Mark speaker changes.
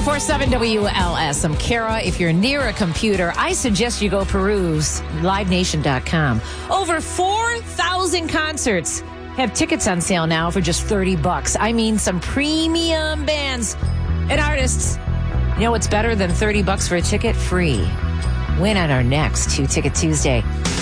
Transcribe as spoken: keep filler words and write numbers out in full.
Speaker 1: ninety-four point seven W L S. I'm Kara. If you're near a computer, I suggest you go peruse live nation dot com. Over four thousand concerts have tickets on sale now for just thirty bucks. I mean, some premium bands and artists. You know what's better than thirty bucks for a ticket? Free. Win on our next Two Ticket Tuesday.